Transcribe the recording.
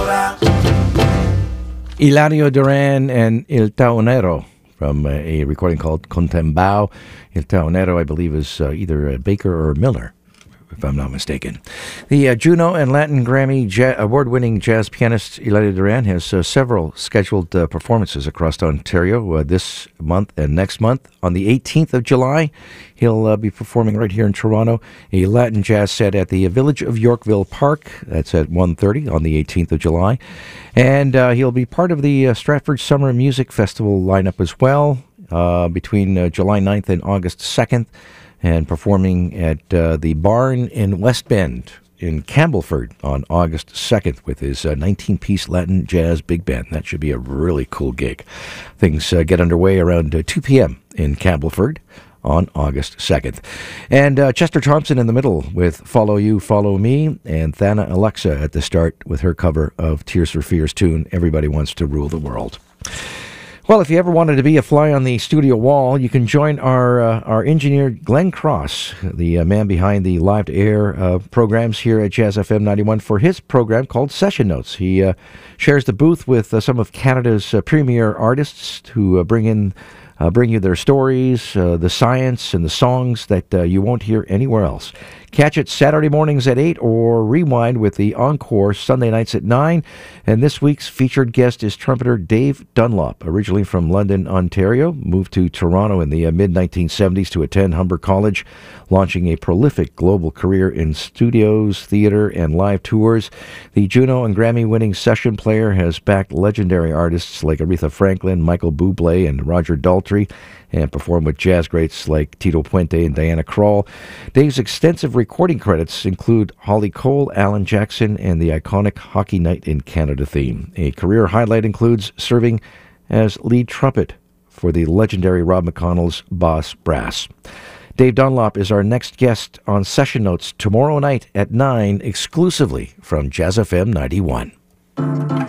Eladio Duran and Il Taonero from a recording called Contembao. Il Taonero, I believe, is either Baker or Miller, if I'm not mistaken. The Juno and Latin Grammy award-winning jazz pianist Eladio Duran has several scheduled performances across Ontario this month and next month. On the 18th of July, he'll be performing right here in Toronto, a Latin jazz set at the Village of Yorkville Park. That's at 1:30 on the 18th of July. And he'll be part of the Stratford Summer Music Festival lineup as well between July 9th and August 2nd, and performing at the Barn in West Bend in Campbellford on August 2nd with his 19-piece Latin jazz big band. That should be a really cool gig. Things get underway around 2 p.m. in Campbellford on August 2nd. And Chester Thompson in the middle with Follow You, Follow Me, and Thana Alexa at the start with her cover of Tears for Fears tune, Everybody Wants to Rule the World. Well, if you ever wanted to be a fly on the studio wall, you can join our engineer, Glenn Cross, the man behind the live-to-air programs here at Jazz FM 91 for his program called Session Notes. He shares the booth with some of Canada's premier artists who bring you their stories, the science, and the songs that you won't hear anywhere else. Catch it Saturday mornings at 8 or rewind with the encore Sunday nights at 9. And this week's featured guest is trumpeter Dave Dunlop, originally from London, Ontario, moved to Toronto in the mid-1970s to attend Humber College, launching a prolific global career in studios, theater, and live tours. The Juno and Grammy-winning session player has backed legendary artists like Aretha Franklin, Michael Bublé, and Roger Daltrey, and performed with jazz greats like Tito Puente and Diana Krall. Dave's extensive recording credits include Holly Cole, Alan Jackson, and the iconic Hockey Night in Canada theme. A career highlight includes serving as lead trumpet for the legendary Rob McConnell's Boss Brass. Dave Dunlop is our next guest on Session Notes tomorrow night at 9, exclusively from Jazz FM 91.